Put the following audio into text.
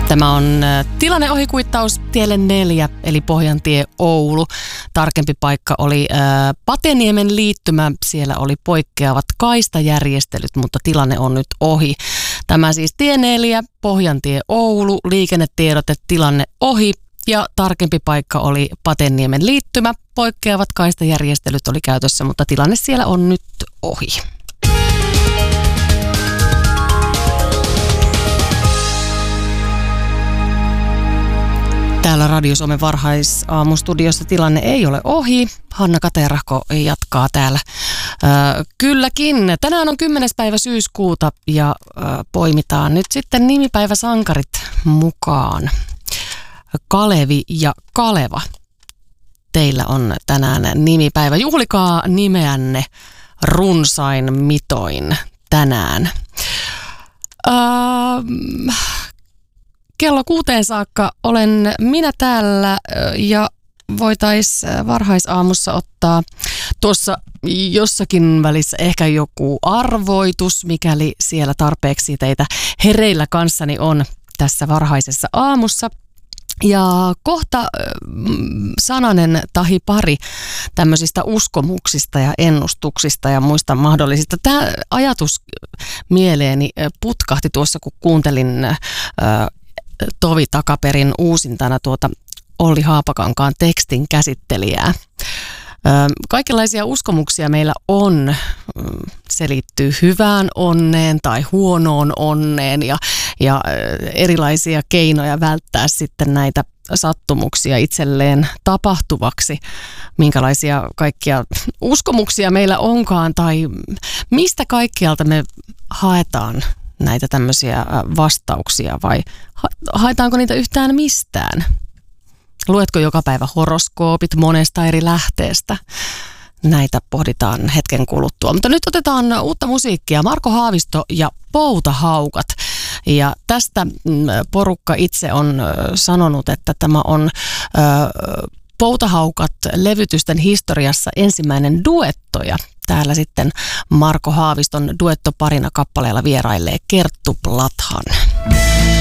Tämä on tilanneohikuittaus tielle 4, eli Pohjantie Oulu. Tarkempi paikka oli Pateniemen liittymä. Siellä oli poikkeavat kaistajärjestelyt, mutta tilanne on nyt ohi. Tämä siis tie 4, Pohjantie Oulu, liikennetiedote, tilanne ohi. Ja tarkempi paikka oli Pateniemen liittymä. Poikkeavat kaistajärjestelyt oli käytössä, mutta tilanne siellä on nyt ohi. Täällä Radio Suomen varhaisaamustudiossa tilanne ei ole ohi. Hanna Katerahko jatkaa täällä. Kylläkin. Tänään on 10. päivä syyskuuta ja poimitaan nyt sitten nimipäiväsankarit mukaan. Kalevi ja Kaleva. Teillä on tänään nimipäivä. Juhlikaa nimeänne runsain mitoin tänään. Kello 6 saakka olen minä täällä ja voitaisiin varhaisaamussa ottaa tuossa jossakin välissä ehkä joku arvoitus, mikäli siellä tarpeeksi teitä hereillä kanssani on tässä varhaisessa aamussa. Ja kohta sananen tahi pari tämmöisistä uskomuksista ja ennustuksista ja muista mahdollisista. Tämä ajatus mieleeni putkahti tuossa, kun kuuntelin tovi takaperin uusintana tuota Olli Haapakankaan tekstin käsittelijää. Kaikenlaisia uskomuksia meillä on. Se liittyy hyvään onneen tai huonoon onneen ja erilaisia keinoja välttää sitten näitä sattumuksia itselleen tapahtuvaksi. Minkälaisia kaikkia uskomuksia meillä onkaan tai mistä kaikkialta me haetaan näitä tämmöisiä vastauksia vai haetaanko niitä yhtään mistään? Luetko joka päivä horoskoopit monesta eri lähteestä? Näitä pohditaan hetken kuluttua. Mutta nyt otetaan uutta musiikkia. Marko Haavisto ja Poutahaukat. Ja tästä porukka itse on sanonut, että tämä on Poutahaukat-levytysten historiassa ensimmäinen duetto. Ja täällä sitten Marko Haaviston duettoparina kappaleella vierailee Kerttu Plathan.